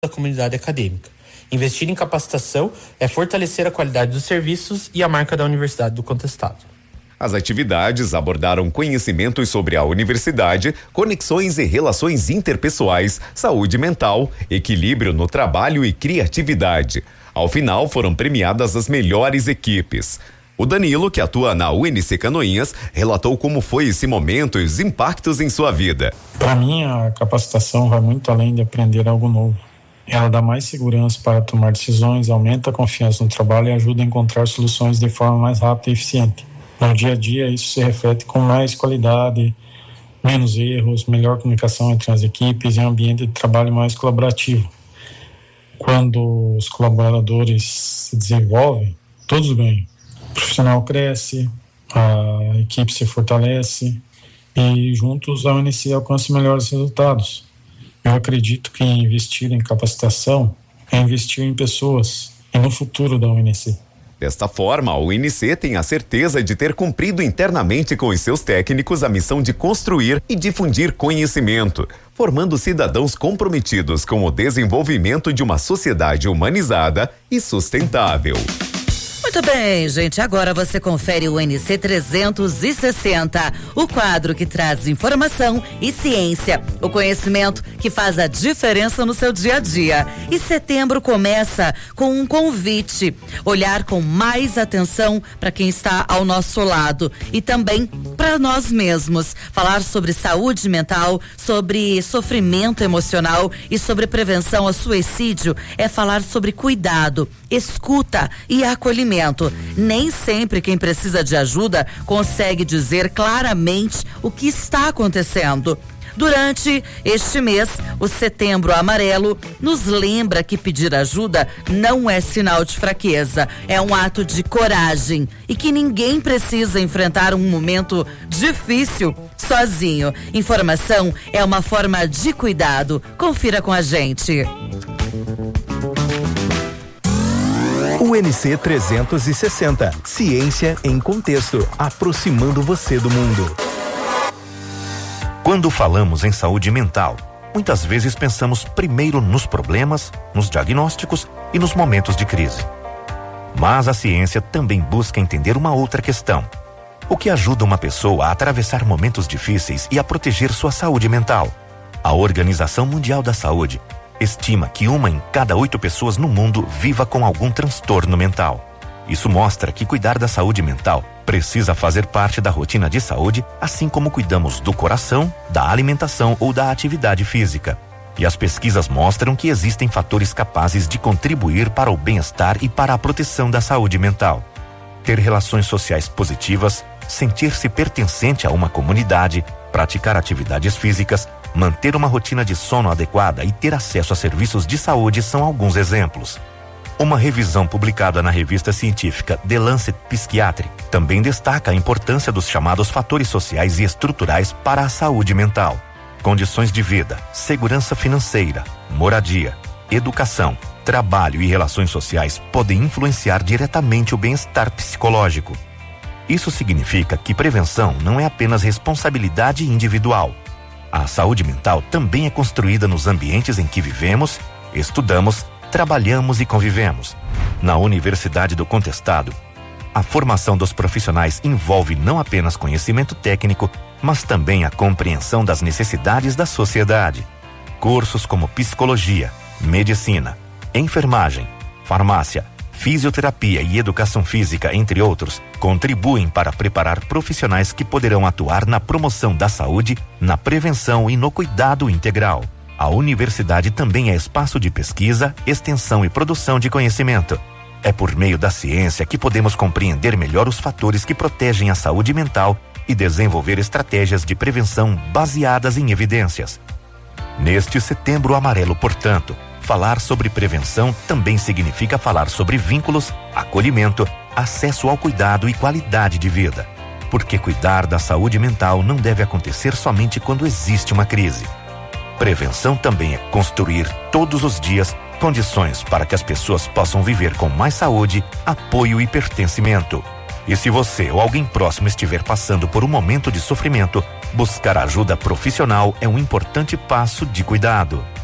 da comunidade acadêmica. Investir em capacitação é fortalecer a qualidade dos serviços e a marca da Universidade do Contestado. As atividades abordaram conhecimentos sobre a universidade, conexões e relações interpessoais, saúde mental, equilíbrio no trabalho e criatividade. Ao final, foram premiadas as melhores equipes. O Danilo, que atua na UNC Canoinhas, relatou como foi esse momento e os impactos em sua vida. Para mim, a capacitação vai muito além de aprender algo novo. Ela dá mais segurança para tomar decisões, aumenta a confiança no trabalho e ajuda a encontrar soluções de forma mais rápida e eficiente. No dia a dia, isso se reflete com mais qualidade, menos erros, melhor comunicação entre as equipes e um ambiente de trabalho mais colaborativo. Quando os colaboradores se desenvolvem, todos ganham. O profissional cresce, a equipe se fortalece e juntos a UNC alcança melhores resultados. Eu acredito que investir em capacitação é investir em pessoas e no futuro da UNC. Desta forma, a UNC tem a certeza de ter cumprido internamente com os seus técnicos a missão de construir e difundir conhecimento, formando cidadãos comprometidos com o desenvolvimento de uma sociedade humanizada e sustentável. Muito bem, gente, agora você confere o UNC 360, o quadro que traz informação e ciência, o conhecimento que faz a diferença no seu dia a dia. E setembro começa com um convite, olhar com mais atenção para quem está ao nosso lado e também para nós mesmos, falar sobre saúde mental, sobre sofrimento emocional e sobre prevenção ao suicídio é falar sobre cuidado, escuta e acolhimento. Nem sempre quem precisa de ajuda consegue dizer claramente o que está acontecendo. Durante este mês, o Setembro Amarelo nos lembra que pedir ajuda não é sinal de fraqueza, é um ato de coragem e que ninguém precisa enfrentar um momento difícil sozinho. Informação é uma forma de cuidado. Confira com a gente. UNC 360, ciência em contexto, aproximando você do mundo. Quando falamos em saúde mental, muitas vezes pensamos primeiro nos problemas, nos diagnósticos e nos momentos de crise. Mas a ciência também busca entender uma outra questão: o que ajuda uma pessoa a atravessar momentos difíceis e a proteger sua saúde mental. A Organização Mundial da Saúde estima que 1 em cada 8 pessoas no mundo viva com algum transtorno mental. Isso mostra que cuidar da saúde mental precisa fazer parte da rotina de saúde, assim como cuidamos do coração, da alimentação ou da atividade física. E as pesquisas mostram que existem fatores capazes de contribuir para o bem-estar e para a proteção da saúde mental. Ter relações sociais positivas, sentir-se pertencente a uma comunidade, praticar atividades físicas, manter uma rotina de sono adequada e ter acesso a serviços de saúde são alguns exemplos. Uma revisão publicada na revista científica The Lancet Psychiatry também destaca a importância dos chamados fatores sociais e estruturais para a saúde mental. Condições de vida, segurança financeira, moradia, educação, trabalho e relações sociais podem influenciar diretamente o bem-estar psicológico. Isso significa que prevenção não é apenas responsabilidade individual. A saúde mental também é construída nos ambientes em que vivemos, estudamos, trabalhamos e convivemos. Na Universidade do Contestado, a formação dos profissionais envolve não apenas conhecimento técnico, mas também a compreensão das necessidades da sociedade. Cursos como psicologia, medicina, enfermagem, farmácia, fisioterapia e educação física, entre outros, contribuem para preparar profissionais que poderão atuar na promoção da saúde, na prevenção e no cuidado integral. A universidade também é espaço de pesquisa, extensão e produção de conhecimento. É por meio da ciência que podemos compreender melhor os fatores que protegem a saúde mental e desenvolver estratégias de prevenção baseadas em evidências. Neste Setembro Amarelo, portanto, falar sobre prevenção também significa falar sobre vínculos, acolhimento, acesso ao cuidado e qualidade de vida. Porque cuidar da saúde mental não deve acontecer somente quando existe uma crise. Prevenção também é construir todos os dias condições para que as pessoas possam viver com mais saúde, apoio e pertencimento. E se você ou alguém próximo estiver passando por um momento de sofrimento, buscar ajuda profissional é um importante passo de cuidado.